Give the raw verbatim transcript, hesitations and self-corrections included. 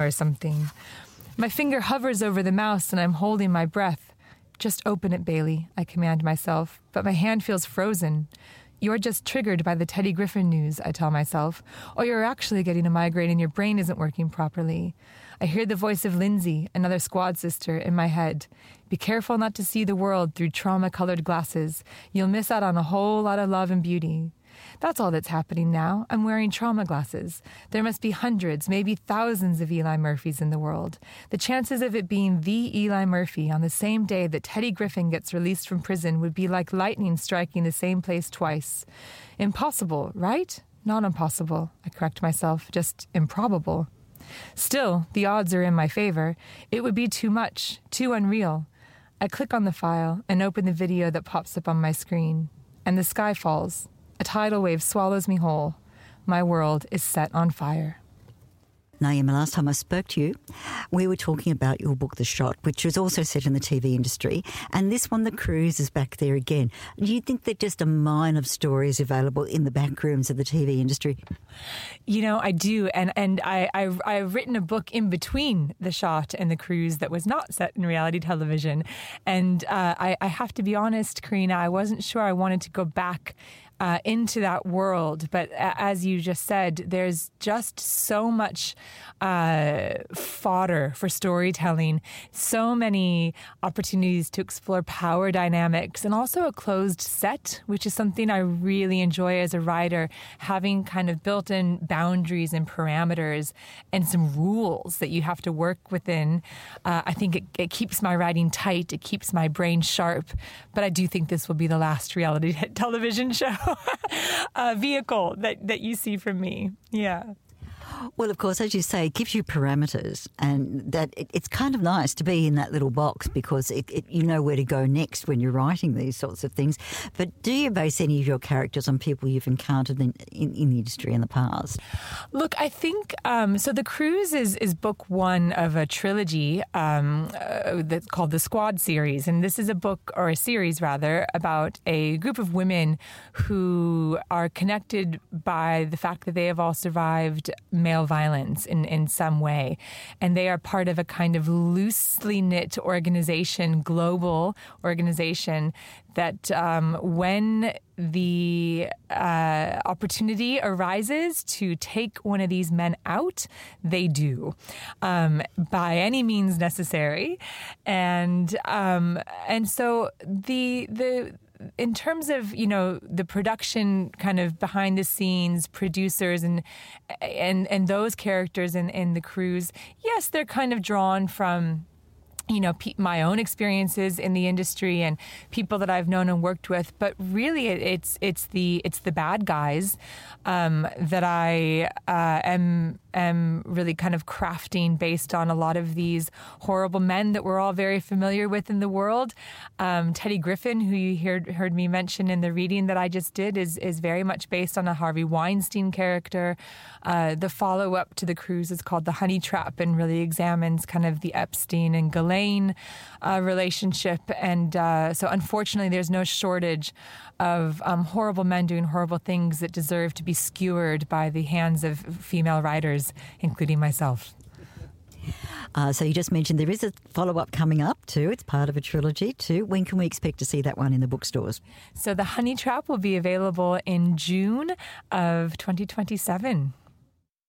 or something. My finger hovers over the mouse and I'm holding my breath. Just open it, Bailey, I command myself, but my hand feels frozen. You're just triggered by the Teddy Griffin news, I tell myself, or you're actually getting a migraine and your brain isn't working properly. I hear the voice of Lindsay, another squad sister, in my head. Be careful not to see the world through trauma-colored glasses. You'll miss out on a whole lot of love and beauty. That's all that's happening now. I'm wearing trauma glasses. There must be hundreds, maybe thousands of Eli Murphys in the world. The chances of it being the Eli Murphy on the same day that Teddy Griffin gets released from prison would be like lightning striking the same place twice. Impossible, right? Not impossible, I correct myself, just improbable. Still, the odds are in my favor. It would be too much, too unreal. I click on the file and open the video that pops up on my screen. And the sky falls. A tidal wave swallows me whole. My world is set on fire. Naima, last time I spoke to you, we were talking about your book, The Shot, which was also set in the T V industry. And this one, The Cruise, is back there again. Do you think that just a mine of stories available in the back rooms of the T V industry? You know, I do. And and I, I, I've written a book in between The Shot and The Cruise that was not set in reality television. And uh, I, I have to be honest, Karina, I wasn't sure I wanted to go back Uh, into that world. But as you just said, there's just so much uh, fodder for storytelling, so many opportunities to explore power dynamics, and also a closed set, which is something I really enjoy as a writer, having kind of built-in boundaries and parameters and some rules that you have to work within. Uh, I think it, it keeps my writing tight, it keeps my brain sharp, but I do think this will be the last reality television show. A vehicle that, that you see from me. Yeah. Well, of course, as you say, it gives you parameters, and that it, it's kind of nice to be in that little box because it, it, you know where to go next when you're writing these sorts of things. But do you base any of your characters on people you've encountered in, in, in the industry in the past? Look, I think, um, so The Cruise is, is book one of a trilogy um, uh, that's called the Squad series. And this is a book, or a series rather, about a group of women who are connected by the fact that they have all survived male violence in, in some way. And they are part of a kind of loosely knit organization, global organization, that um, when the uh, opportunity arises to take one of these men out, they do, um, by any means necessary. And um, and so the the in terms of, you know, the production kind of behind the scenes, producers and and and those characters in, in The Cruise, yes, they're kind of drawn from, you know, pe- my own experiences in the industry and people that I've known and worked with. But really, it, it's it's the it's the bad guys um, that I uh, am am really kind of crafting based on a lot of these horrible men that we're all very familiar with in the world. Um, Teddy Griffin, who you heard heard me mention in the reading that I just did, is is very much based on a Harvey Weinstein character. Uh, the follow up to The Cruise is called The Honey Trap and really examines kind of the Epstein and Ghislaine uh, relationship. And uh, so unfortunately, there's no shortage of um, horrible men doing horrible things that deserve to be skewered by the hands of female writers, including myself. Uh, so you just mentioned there is a follow-up coming up too. It's part of a trilogy too. When can we expect to see that one in the bookstores? So The Honey Trap will be available in June of twenty twenty-seven.